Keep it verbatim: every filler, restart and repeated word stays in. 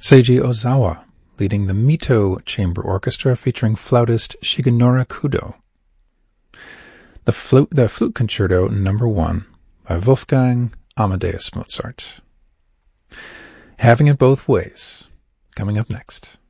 Seiji Ozawa, leading the Mito Chamber Orchestra featuring flautist Shigenori Kudo. The Flute, the Flute Concerto Number One by Wolfgang Amadeus Mozart. Having It Both Ways, coming up next.